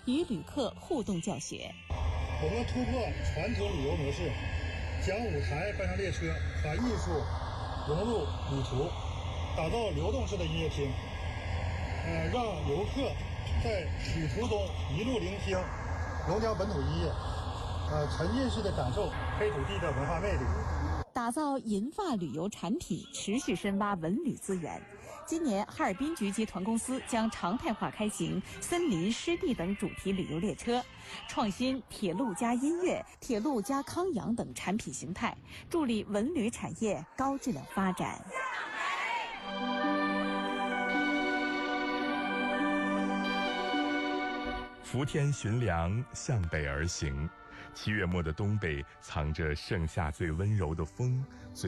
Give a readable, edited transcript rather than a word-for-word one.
与旅客互动教学。 我们突破传统旅游模式，将舞台搬上列车，把艺术融入旅途，打造流动式的音乐厅，让游客在旅途中一路聆听龙江本土音乐，沉浸式的感受黑土地的文化魅力。 打造银发旅游产品，持续深挖文旅资源。今年，哈尔滨局集团公司将常态化开行森林、湿地等主题旅游列车，创新铁路加音乐、铁路加康养等产品形态，助力文旅产业高质量发展。 伏天寻凉，向北而行。7月末的东北藏着盛夏最温柔的风，最